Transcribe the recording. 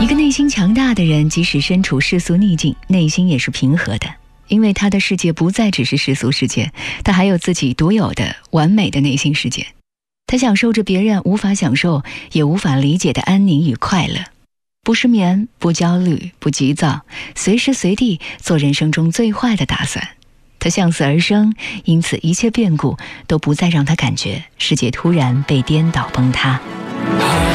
一个内心强大的人，即使身处世俗逆境，内心也是平和的，因为他的世界不再只是世俗世界，他还有自己独有的完美的内心世界。他享受着别人无法享受也无法理解的安宁与快乐，不失眠，不焦虑，不急躁，随时随地做人生中最坏的打算。他向死而生，因此一切变故都不再让他感觉世界突然被颠倒崩塌。